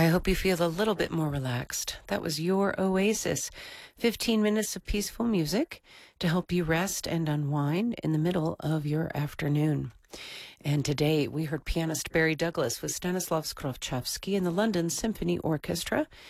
hope you feel a little bit more relaxed. That was your Oasis. 15 minutes of peaceful music to help you rest and unwind in the middle of your afternoon. And today we heard pianist Barry Douglas with Stanislav Skrovchovsky and the London Symphony Orchestra